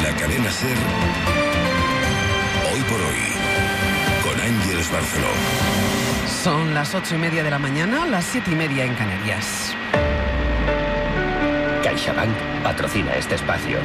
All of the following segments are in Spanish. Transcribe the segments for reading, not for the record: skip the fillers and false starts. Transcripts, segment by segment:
la cadena SER, Hoy por Hoy, con Ángeles Barceló. Son las 8:30 de la mañana, las 7:30 en Canarias. CaixaBank patrocina este espacio.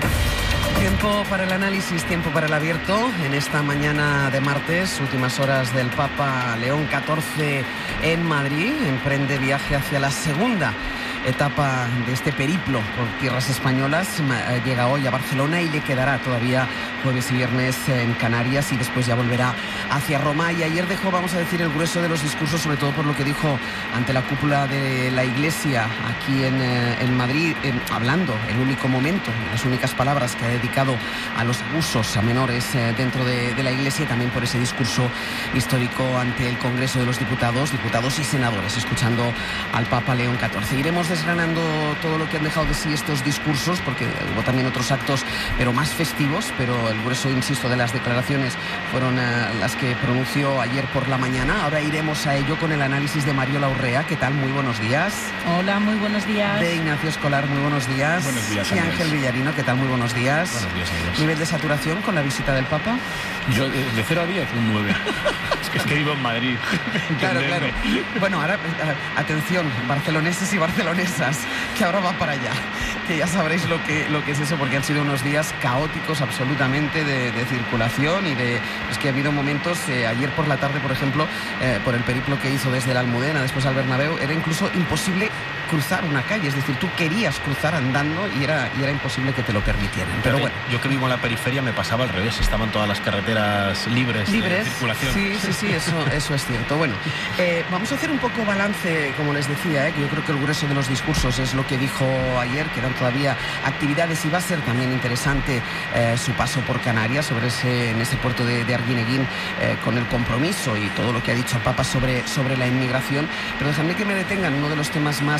Tiempo para el análisis, tiempo para el abierto. En esta mañana de martes, últimas horas del Papa León XIV en Madrid, emprende viaje hacia la segunda etapa de este periplo por tierras españolas. Llega hoy a Barcelona y le quedará todavía jueves y viernes en Canarias y después ya volverá hacia Roma. Y ayer dejó, vamos a decir, el grueso de los discursos, sobre todo por lo que dijo ante la cúpula de la Iglesia aquí en Madrid, hablando el único momento, las únicas palabras que ha dedicado a los abusos a menores dentro de la Iglesia, y también por ese discurso histórico ante el Congreso de los Diputados y senadores, escuchando al Papa León XIV. Iremos desgranando todo lo que han dejado de sí estos discursos, porque hubo también otros actos, pero más festivos, pero el grueso, insisto, de las declaraciones fueron las que pronunció ayer por la mañana. Ahora iremos a ello con el análisis de Mariola Urrea. ¿Qué tal? Muy buenos días. Hola, muy buenos días. De Ignacio Escolar, muy buenos días. Buenos días, y Ángel Villarino, ¿qué tal? Muy buenos días. Buenos días, Andrés. ¿Nivel de saturación con la visita del Papa? Yo de 0 a 10, un 9. es que vivo en Madrid. Claro. Bueno, ahora, atención, barceloneses y barcelonesas, que ahora va para allá, que ya sabréis lo que es eso, porque han sido unos días caóticos absolutamente de circulación y es que ha habido momentos, ayer por la tarde, por ejemplo, por el periplo que hizo desde la Almudena después al Bernabéu, era incluso imposible cruzar una calle, es decir, tú querías cruzar andando y era imposible que te lo permitieran. Pero bueno. Yo que vivo en la periferia me pasaba al revés, estaban todas las carreteras libres de circulación. Sí, eso es cierto. Bueno, vamos a hacer un poco balance, como les decía, que yo creo que el grueso de los discursos es lo que dijo ayer, quedan todavía actividades y va a ser también interesante su paso por Canarias, en ese puerto de Arguineguín, con el compromiso y todo lo que ha dicho el Papa sobre la inmigración. Pero dejadme que me detenga en uno de los temas más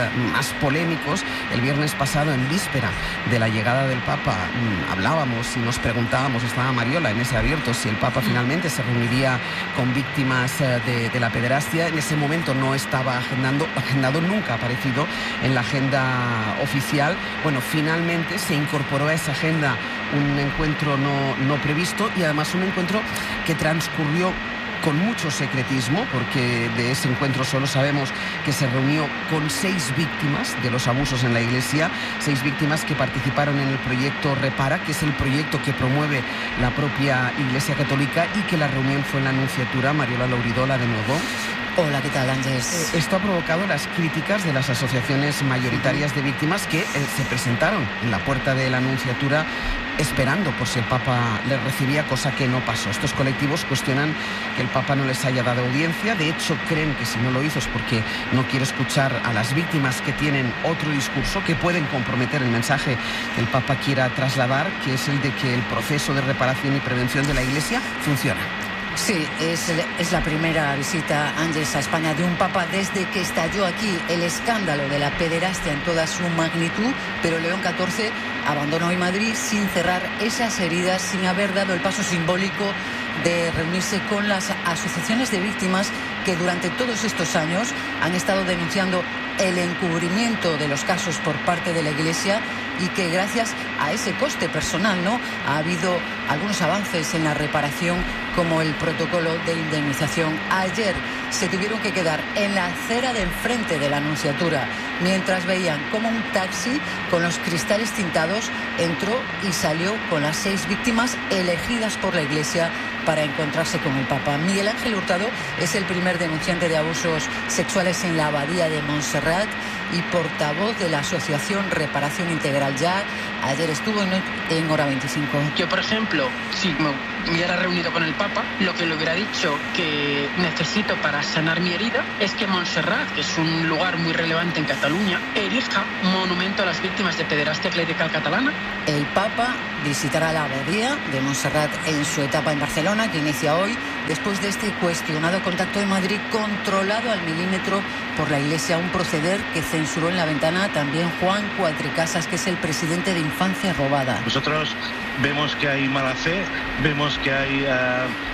polémicos. El viernes pasado, en víspera de la llegada del Papa, hablábamos y nos preguntábamos, estaba Mariola en ese abierto, si el Papa finalmente se reuniría con víctimas de la pederastia. En ese momento no estaba agendado, nunca ha aparecido en la agenda oficial. Bueno, finalmente se incorporó a esa agenda un encuentro no previsto, y además un encuentro que transcurrió con mucho secretismo, porque de ese encuentro solo sabemos que se reunió con 6 víctimas de los abusos en la Iglesia, 6 víctimas que participaron en el proyecto Repara, que es el proyecto que promueve la propia Iglesia Católica, y que la reunión fue en la Nunciatura. Mariola Lauridola, de nuevo. Hola, ¿qué tal, Ángeles? Esto ha provocado las críticas de las asociaciones mayoritarias de víctimas que se presentaron en la puerta de la Nunciatura esperando por si el Papa les recibía, cosa que no pasó. Estos colectivos cuestionan que el Papa no les haya dado audiencia. De hecho, creen que si no lo hizo es porque no quiere escuchar a las víctimas, que tienen otro discurso, que pueden comprometer el mensaje que el Papa quiera trasladar, que es el de que el proceso de reparación y prevención de la Iglesia funciona. Sí, es la primera visita, Ángeles, a España de un papa desde que estalló aquí el escándalo de la pederastia en toda su magnitud, pero León XIV abandonó hoy Madrid sin cerrar esas heridas, sin haber dado el paso simbólico de reunirse con las asociaciones de víctimas que durante todos estos años han estado denunciando el encubrimiento de los casos por parte de la Iglesia, y que gracias a ese coste personal, ha habido algunos avances en la reparación, como el protocolo de indemnización. Ayer se tuvieron que quedar en la acera de enfrente de la Nunciatura mientras veían cómo un taxi con los cristales tintados entró y salió con las 6 víctimas elegidas por la Iglesia para encontrarse con el Papa. Miguel Ángel Hurtado es el primer denunciante de abusos sexuales en la Abadía de Montserrat y portavoz de la Asociación Reparación Integral. Ya ayer estuvo en Hora 25. Yo, por ejemplo, si me hubiera reunido con el Papa, lo que le hubiera dicho que necesito para sanar mi herida es que Montserrat, que es un lugar muy relevante en Cataluña, erija un monumento a las víctimas de pederastia clerical catalana. El Papa visitará la Abadía de Montserrat en su etapa en Barcelona, que inicia hoy, después de este cuestionado contacto de Madrid controlado al milímetro por la Iglesia, un proceder que censuró en La Ventana también Juan Cuatrecasas, que es el presidente de Infancia Robada. Nosotros vemos que hay mala fe, vemos que hay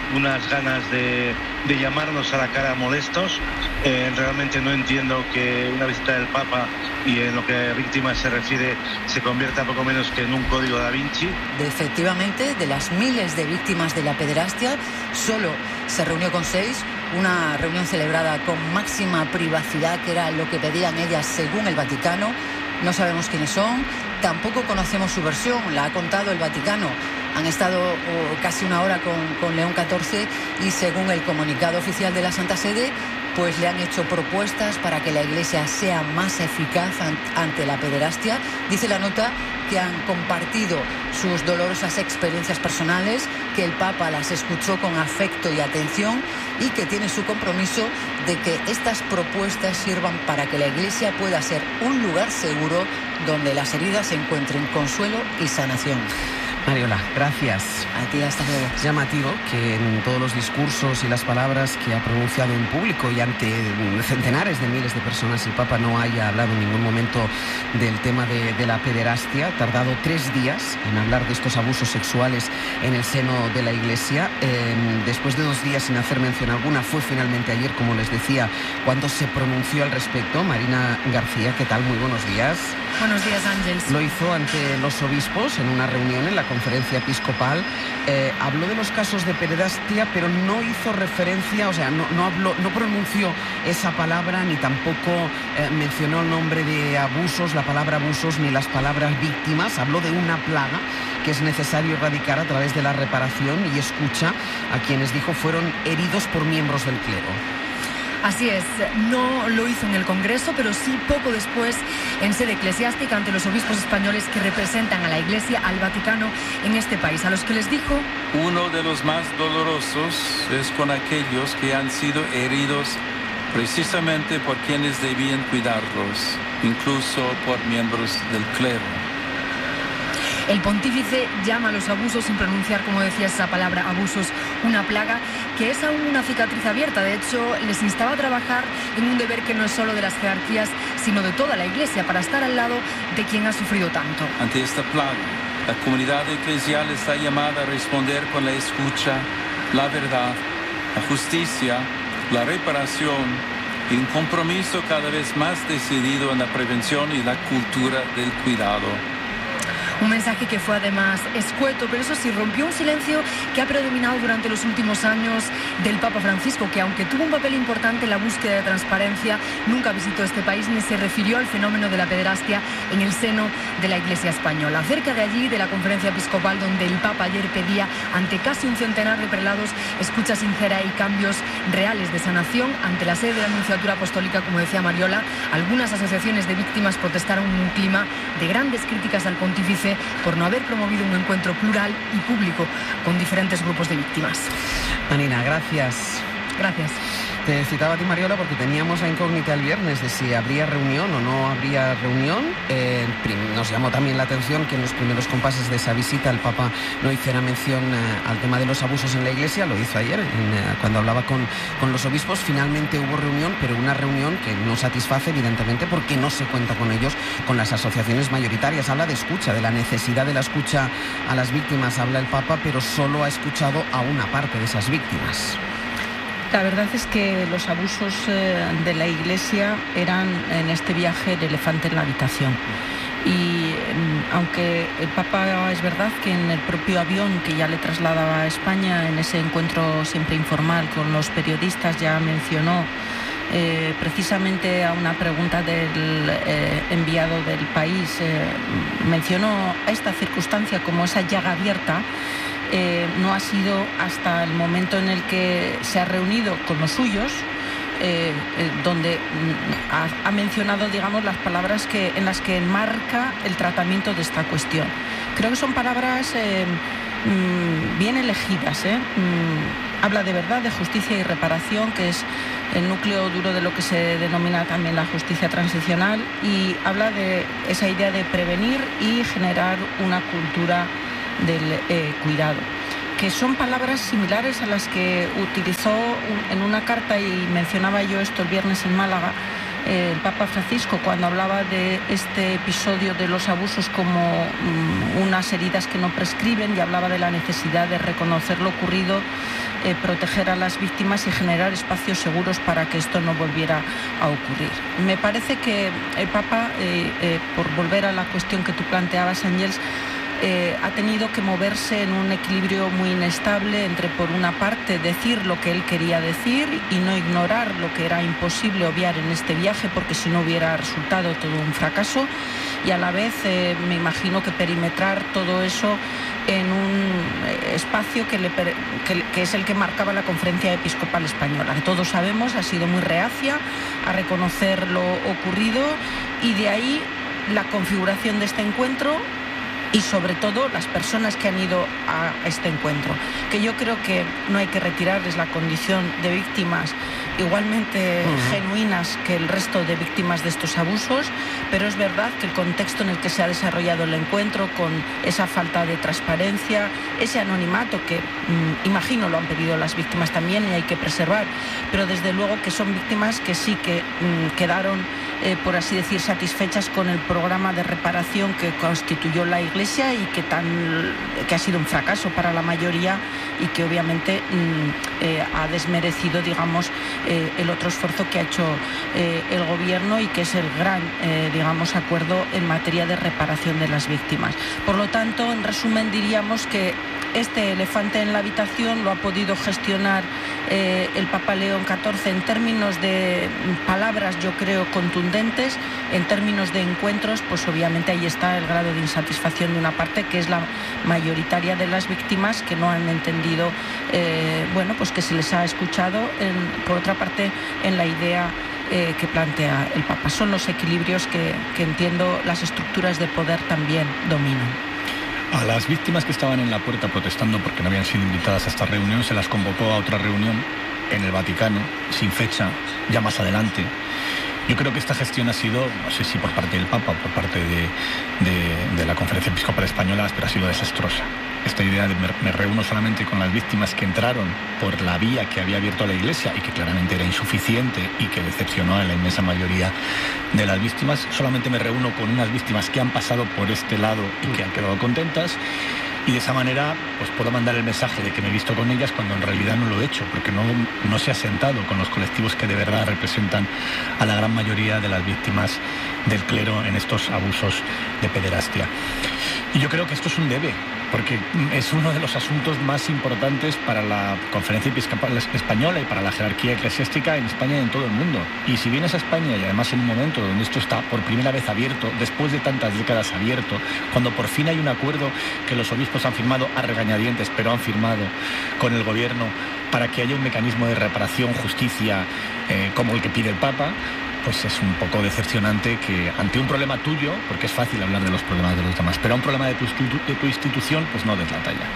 unas ganas de llamarnos a la cara molestos. Realmente no entiendo que una visita del Papa, y en lo que a víctimas se refiere, se convierta poco menos que en un código da Vinci. Efectivamente, de las miles de víctimas de la pederastia, solo se reunió con 6, una reunión celebrada con máxima privacidad, que era lo que pedían ellas según el Vaticano. No sabemos quiénes son, tampoco conocemos su versión, la ha contado el Vaticano. Han estado casi una hora con León XIV y según el comunicado oficial de la Santa Sede, pues le han hecho propuestas para que la Iglesia sea más eficaz ante la pederastia. Dice la nota que han compartido sus dolorosas experiencias personales, que el Papa las escuchó con afecto y atención y que tiene su compromiso de que estas propuestas sirvan para que la Iglesia pueda ser un lugar seguro donde las heridas encuentren consuelo y sanación. Mariola, gracias. A ti, hasta luego. Es llamativo que en todos los discursos y las palabras que ha pronunciado en público y ante centenares de miles de personas, el Papa no haya hablado en ningún momento del tema de la pederastia. Ha tardado 3 días en hablar de estos abusos sexuales en el seno de la Iglesia. Después de 2 días sin hacer mención alguna, fue finalmente ayer, como les decía, cuando se pronunció al respecto. Marina García, ¿qué tal? Muy buenos días. Buenos días, Ángels. Lo hizo ante los obispos en una reunión en la conferencia episcopal. Habló de los casos de pederastia, pero no hizo referencia, o sea, no pronunció esa palabra, ni tampoco mencionó el nombre de abusos, la palabra abusos, ni las palabras víctimas. Habló de una plaga que es necesario erradicar a través de la reparación y escucha a quienes, dijo, fueron heridos por miembros del clero. Así es, no lo hizo en el Congreso, pero sí poco después en sede eclesiástica ante los obispos españoles que representan a la Iglesia, al Vaticano en este país, a los que les dijo: uno de los más dolorosos es con aquellos que han sido heridos precisamente por quienes debían cuidarlos, incluso por miembros del clero. El pontífice llama a los abusos, sin pronunciar, como decía, esa palabra abusos, una plaga que es aún una cicatriz abierta. De hecho, les instaba a trabajar en un deber que no es solo de las jerarquías, sino de toda la Iglesia, para estar al lado de quien ha sufrido tanto. Ante esta plaga, la comunidad eclesial está llamada a responder con la escucha, la verdad, la justicia, la reparación y un compromiso cada vez más decidido en la prevención y la cultura del cuidado. Un mensaje que fue además escueto, pero eso sí, rompió un silencio que ha predominado durante los últimos años del Papa Francisco, que aunque tuvo un papel importante en la búsqueda de transparencia, nunca visitó este país ni se refirió al fenómeno de la pederastia en el seno de la Iglesia española. Cerca de allí, de la conferencia episcopal, donde el Papa ayer pedía ante casi un centenar de prelados escucha sincera y cambios reales de sanación, ante la sede de la Nunciatura Apostólica, como decía Mariola, algunas asociaciones de víctimas protestaron en un clima de grandes críticas al pontífice por no haber promovido un encuentro plural y público con diferentes grupos de víctimas. Marina, gracias. Gracias. Te citaba a ti, Mariola, porque teníamos la incógnita el viernes de si habría reunión o no habría reunión. Nos llamó también la atención que en los primeros compases de esa visita el Papa no hiciera mención al tema de los abusos en la Iglesia. Lo hizo ayer cuando hablaba con los obispos. Finalmente hubo reunión, pero una reunión que no satisface, evidentemente, porque no se cuenta con ellos, con las asociaciones mayoritarias. Habla de escucha, de la necesidad de la escucha a las víctimas, habla el Papa, pero solo ha escuchado a una parte de esas víctimas. La verdad es que los abusos de la Iglesia eran en este viaje el elefante en la habitación. Y aunque el Papa, es verdad que en el propio avión que ya le trasladaba a España, en ese encuentro siempre informal con los periodistas, ya mencionó precisamente a una pregunta del enviado del país, mencionó esta circunstancia como esa llaga abierta. No ha sido hasta el momento en el que se ha reunido con los suyos, donde ha mencionado, digamos, las palabras en las que enmarca el tratamiento de esta cuestión. Creo que son palabras bien elegidas. Habla de verdad, de justicia y reparación, que es el núcleo duro de lo que se denomina también la justicia transicional, y habla de esa idea de prevenir y generar una cultura del cuidado, que son palabras similares a las que utilizó en una carta, y mencionaba yo esto el viernes en Málaga, el Papa Francisco, cuando hablaba de este episodio de los abusos como un unas heridas que no prescriben y hablaba de la necesidad de reconocer lo ocurrido, proteger a las víctimas y generar espacios seguros para que esto no volviera a ocurrir. Me parece que el Papa, por volver a la cuestión que tú planteabas, Ángels, ha tenido que moverse en un equilibrio muy inestable entre, por una parte, decir lo que él quería decir y no ignorar lo que era imposible obviar en este viaje, porque si no hubiera resultado todo un fracaso, y a la vez me imagino que perimetrar todo eso en un espacio que es el que marcaba la Conferencia Episcopal Española, que todos sabemos ha sido muy reacia a reconocer lo ocurrido, y de ahí la configuración de este encuentro y sobre todo las personas que han ido a este encuentro, que yo creo que no hay que retirarles la condición de víctimas igualmente genuinas que el resto de víctimas de estos abusos, pero es verdad que el contexto en el que se ha desarrollado el encuentro, con esa falta de transparencia, ese anonimato que imagino lo han pedido las víctimas también y hay que preservar, pero desde luego que son víctimas que sí que quedaron, por así decir, satisfechas con el programa de reparación que constituyó la Iglesia y que ha sido un fracaso para la mayoría y que obviamente ha desmerecido, digamos, el otro esfuerzo que ha hecho el gobierno y que es el gran, digamos, acuerdo en materia de reparación de las víctimas. Por lo tanto, en resumen, diríamos que este elefante en la habitación lo ha podido gestionar el Papa León XIV en términos de palabras, yo creo, contundentes. En términos de encuentros, pues obviamente ahí está el grado de insatisfacción de una parte que es la mayoritaria de las víctimas, que no han entendido, bueno, pues que se les ha escuchado, por otra parte, en la idea que plantea el Papa. Son los equilibrios que entiendo las estructuras de poder también dominan. A las víctimas que estaban en la puerta protestando porque no habían sido invitadas a esta reunión, se las convocó a otra reunión en el Vaticano, sin fecha, ya más adelante. Yo creo que esta gestión ha sido, no sé si por parte del Papa o por parte de la Conferencia Episcopal Española, pero ha sido desastrosa. Esta idea de me reúno solamente con las víctimas que entraron por la vía que había abierto la Iglesia y que claramente era insuficiente y que decepcionó a la inmensa mayoría de las víctimas, solamente me reúno con unas víctimas que han pasado por este lado y que han quedado contentas, y de esa manera pues puedo mandar el mensaje de que me he visto con ellas cuando en realidad no lo he hecho, porque no se ha sentado con los colectivos que de verdad representan a la gran mayoría de las víctimas del clero en estos abusos de pederastia. Y yo creo que esto es un debe, porque es uno de los asuntos más importantes para la Conferencia Episcopal Española y para la jerarquía eclesiástica en España y en todo el mundo. Y si vienes a España, y además en un momento donde esto está por primera vez abierto, después de tantas décadas abierto, cuando por fin hay un acuerdo que los obispos han firmado a regañadientes, pero han firmado con el gobierno para que haya un mecanismo de reparación, justicia, como el que pide el Papa, pues es un poco decepcionante que ante un problema tuyo, porque es fácil hablar de los problemas de los demás, pero a un problema de tu institución, pues no des la talla.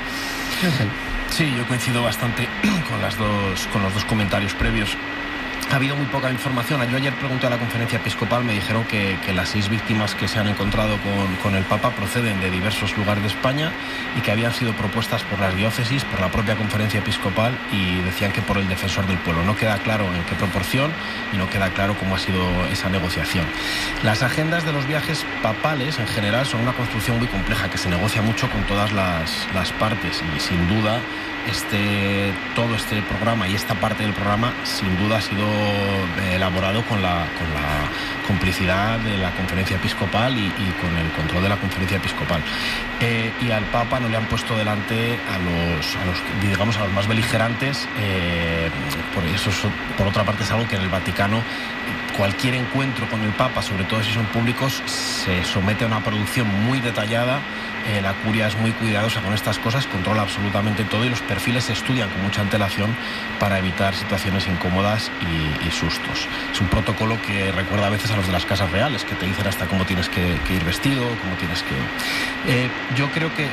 Sí, yo coincido bastante con los dos comentarios previos. Ha habido muy poca información. Yo ayer pregunté a la Conferencia Episcopal, me dijeron que las 6 víctimas que se han encontrado con el Papa proceden de diversos lugares de España y que habían sido propuestas por las diócesis, por la propia Conferencia Episcopal, y decían que por el Defensor del Pueblo. No queda claro en qué proporción y no queda claro cómo ha sido esa negociación. Las agendas de los viajes papales en general son una construcción muy compleja que se negocia mucho con todas las partes, y sin duda todo este programa y esta parte del programa sin duda ha sido elaborado con la complicidad de la Conferencia Episcopal y con el control de la Conferencia Episcopal. Y al Papa no le han puesto delante a los más beligerantes. Por eso, por otra parte, es algo que en el Vaticano cualquier encuentro con el Papa, sobre todo si son públicos, se somete a una producción muy detallada. La curia es muy cuidadosa con estas cosas, controla absolutamente todo, y los perfiles se estudian con mucha antelación para evitar situaciones incómodas y sustos. Es un protocolo que recuerda a veces a los de las casas reales, que te dicen hasta cómo tienes que ir vestido, cómo tienes que... Yo creo que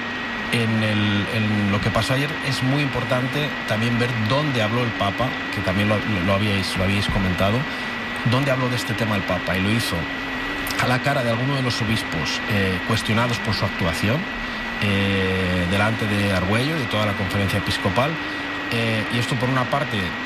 en lo que pasó ayer es muy importante también ver dónde habló el Papa, que también lo habíais comentado, dónde habló de este tema el Papa, y lo hizo a la cara de alguno de los obispos cuestionados por su actuación delante de Argüello y de toda la Conferencia Episcopal, y esto por una parte